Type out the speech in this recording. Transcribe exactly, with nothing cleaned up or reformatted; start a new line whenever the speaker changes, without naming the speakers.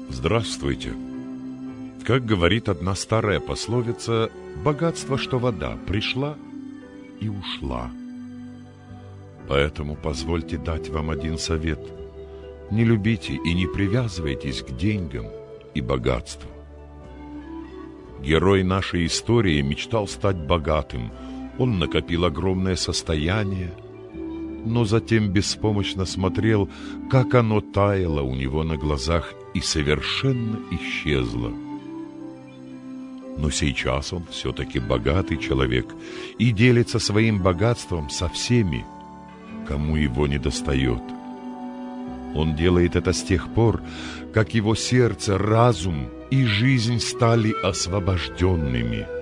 Здравствуйте. Как говорит одна старая пословица, богатство, что вода, пришла и ушла. Поэтому позвольте дать вам один совет. Не любите и не привязывайтесь к деньгам и богатству. Герой нашей истории мечтал стать богатым. Он накопил огромное состояние, но затем беспомощно смотрел, как оно таяло у него на глазах и совершенно исчезло. Но сейчас он все-таки богатый человек и делится своим богатством со всеми, кому его недостает. Он делает это с тех пор, как его сердце, разум и жизнь стали освобожденными.